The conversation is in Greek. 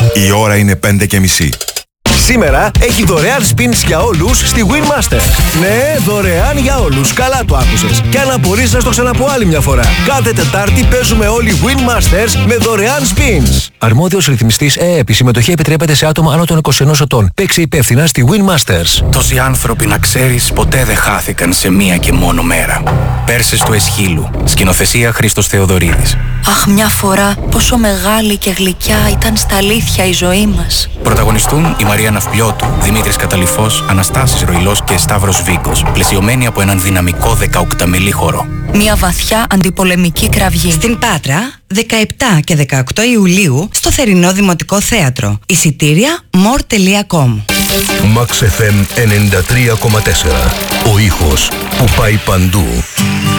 Η ώρα είναι 5:30. Σήμερα έχει δωρεάν spins για όλους στη Winmaster. Ναι, δωρεάν για όλους. Καλά το άκουσες. Και αν απορείς να στο ξαναπώ άλλη μια φορά. Κάθε Τετάρτη παίζουμε όλοι Winmasters με δωρεάν spins. Αρμόδιος ρυθμιστής ΕΕΠ. Η συμμετοχή επιτρέπεται σε άτομα άνω των 21 ετών. Παίξε υπεύθυνα στη Winmasters. Τόσοι άνθρωποι, να ξέρεις, ποτέ δεν χάθηκαν σε μία και μόνο μέρα. Πέρσες του Εσχύλου. Σκηνοθεσία Χρήστος Θεοδωρίδης. Αχ, μια φορά πόσο μεγάλη και γλυκιά ήταν στα αλήθεια η ζωή μας. Πρωταγωνιστούν η Μαρία Ναυπλιώτου, Δημήτρης Καταλυφός, Αναστάσης Ροϊλός και Σταύρος Βίκος, πλαισιωμένοι από έναν δυναμικό 18μελή χορό. Μια βαθιά αντιπολεμική κραυγή. Στην Πάτρα, 17 και 18 Ιουλίου, στο Θερινό Δημοτικό Θέατρο. Εισιτήρια more.com. Max FM 93,4. Ο ήχος που πάει παντού.